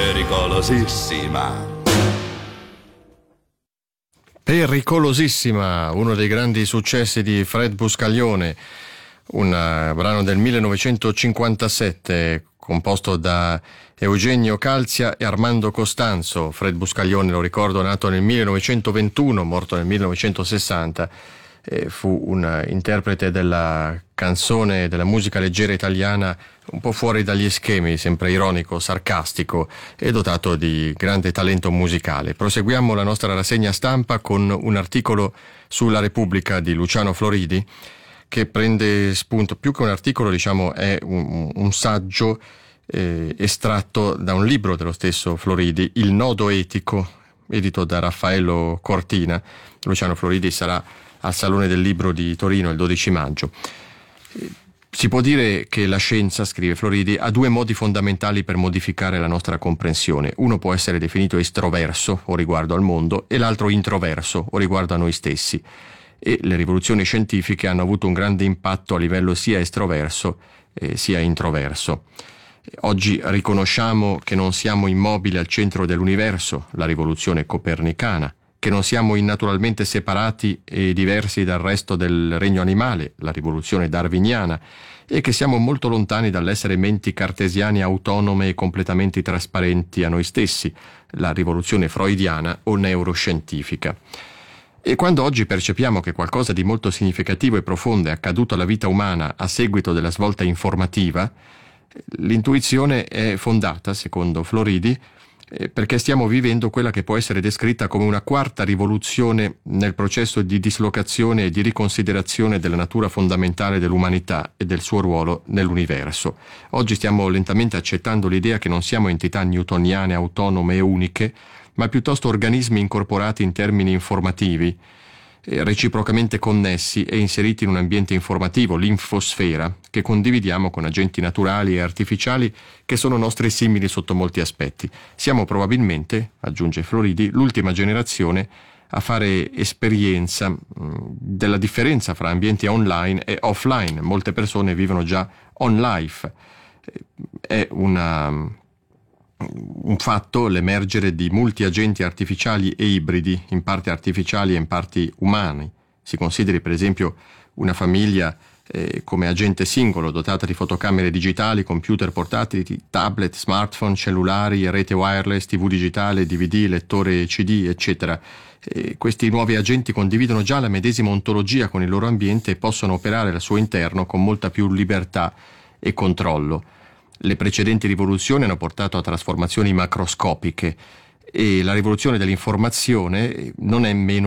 Pericolosissima. Pericolosissima, uno dei grandi successi di Fred Buscaglione, un brano del 1957 composto da Eugenio Calzia e Armando Costanzo. Fred Buscaglione, lo ricordo, nato nel 1921, morto nel 1960, fu un interprete della canzone, della musica leggera italiana un po' fuori dagli schemi, sempre ironico, sarcastico e dotato di grande talento musicale. Proseguiamo la nostra rassegna stampa con un articolo sulla Repubblica di Luciano Floridi, che prende spunto, più che un articolo, diciamo, è un saggio estratto da un libro dello stesso Floridi, Il nodo etico, edito da Raffaello Cortina. Luciano Floridi sarà al Salone del Libro di Torino il 12 maggio. Si può dire che la scienza, scrive Floridi, ha due modi fondamentali per modificare la nostra comprensione. Uno può essere definito estroverso, o riguardo al mondo, e l'altro introverso, o riguardo a noi stessi. E le rivoluzioni scientifiche hanno avuto un grande impatto a livello sia estroverso sia introverso. Oggi riconosciamo che non siamo immobili al centro dell'universo, la rivoluzione copernicana, che non siamo innaturalmente separati e diversi dal resto del regno animale, la rivoluzione darwiniana, e che siamo molto lontani dall'essere menti cartesiane autonome e completamente trasparenti a noi stessi, la rivoluzione freudiana o neuroscientifica. E quando oggi percepiamo che qualcosa di molto significativo e profondo è accaduto alla vita umana a seguito della svolta informativa, l'intuizione è fondata, secondo Floridi, perché stiamo vivendo quella che può essere descritta come una quarta rivoluzione nel processo di dislocazione e di riconsiderazione della natura fondamentale dell'umanità e del suo ruolo nell'universo. Oggi stiamo lentamente accettando l'idea che non siamo entità newtoniane, autonome e uniche, ma piuttosto organismi incorporati in termini informativi, reciprocamente connessi e inseriti in un ambiente informativo, l'infosfera, che condividiamo con agenti naturali e artificiali che sono nostri simili sotto molti aspetti. Siamo probabilmente, aggiunge Floridi, l'ultima generazione a fare esperienza della differenza fra ambienti online e offline. Molte persone vivono già on life. È un fatto l'emergere di multiagenti artificiali e ibridi, in parte artificiali e in parti umani. Si consideri per esempio una famiglia come agente singolo, dotata di fotocamere digitali, computer portatili, tablet, smartphone, cellulari, rete wireless, TV digitale, DVD, lettore CD, eccetera. Questi nuovi agenti condividono già la medesima ontologia con il loro ambiente e possono operare al suo interno con molta più libertà e controllo. Le precedenti rivoluzioni hanno portato a trasformazioni macroscopiche e la rivoluzione dell'informazione non è meno